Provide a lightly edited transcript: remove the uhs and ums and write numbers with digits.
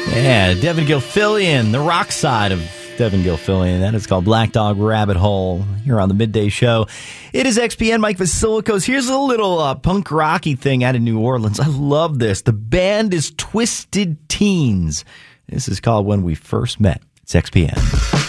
Yeah, Devin Gilfillian, the rock side of Devin Gilfillian. That is called Black Dog Rabbit Hole here on the Midday Show. It is XPN, Mike Vasilikos. Here's a little punk rocky thing out of New Orleans. I love this. The band is Twisted Teens. This is called When We First Met. It's XPN.